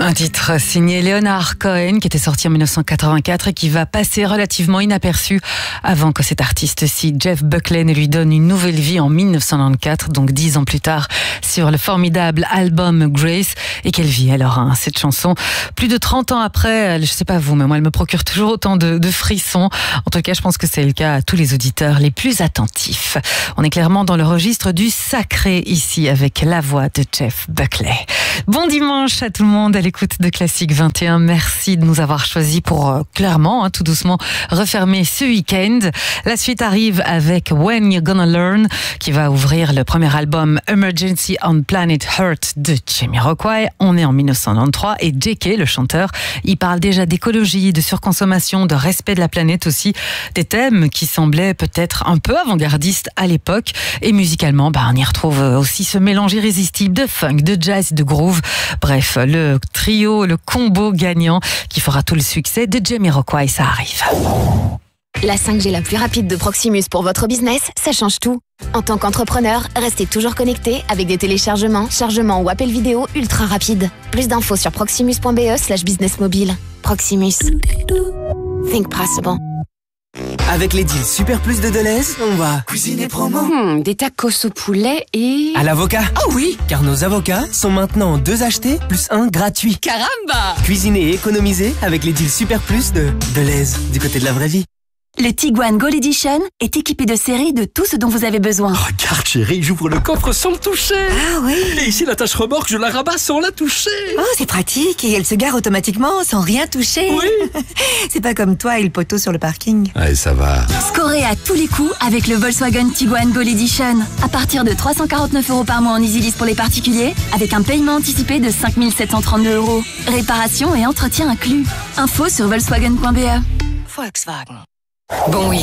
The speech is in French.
Un titre signé Leonard Cohen qui était sorti en 1984 et qui va passer relativement inaperçu avant que cet artiste-ci, Jeff Buckley, ne lui donne une nouvelle vie en 1994, donc 10 ans plus tard, sur le formidable album Grace. Et quelle vie alors, hein, cette chanson. Plus de 30 ans après, je sais pas vous, mais moi elle me procure toujours autant de frissons. En tout cas, je pense que c'est le cas à tous les auditeurs les plus attentifs. On est clairement dans le registre du sacré ici avec la voix de Jeff Buckley. Bon dimanche à tout le monde à l'écoute de Classique 21. Merci de nous avoir choisis pour clairement, tout doucement, refermer ce week-end. La suite arrive avec When You're Gonna Learn qui va ouvrir le premier album Emergency on Planet Earth de Jamiroquai. On est en 1993 et JK, le chanteur, il parle déjà d'écologie, de surconsommation, de respect de la planète aussi. Des thèmes qui semblaient peut-être un peu avant-gardistes à l'époque. Et musicalement, on y retrouve aussi ce mélange irrésistible de funk, de jazz, de groove. Bref, le trio, le combo gagnant qui fera tout le succès de Jamiroquai, ça arrive. La 5G la plus rapide de Proximus pour votre business, ça change tout. En tant qu'entrepreneur, restez toujours connecté avec des téléchargements, chargements ou appels vidéo ultra rapides. Plus d'infos sur proximus.be/business mobile. Proximus. Think possible. Avec les deals Super Plus de Deleuze, on va cuisiner promo. Des tacos au poulet et... À l'avocat. Oh oui! Car nos avocats sont maintenant 2 achetés plus 1 gratuit. Caramba! Cuisiner et économiser avec les deals Super Plus de Deleuze, du côté de la vraie vie. Le Tiguan Gold Edition est équipé de série de tout ce dont vous avez besoin. Regarde chérie, j'ouvre le coffre sans le toucher. Ah oui. Et ici la tâche remorque, je la rabats sans la toucher. Oh, c'est pratique et elle se gare automatiquement sans rien toucher. Oui. C'est pas comme toi et le poteau sur le parking. Allez, ça va. Scorez à tous les coups avec le Volkswagen Tiguan Gold Edition. À partir de 349 € par mois en EasyLease pour les particuliers, avec un paiement anticipé de 5 732 €. Réparation et entretien inclus. Info sur volkswagen.be. Volkswagen. Bon oui.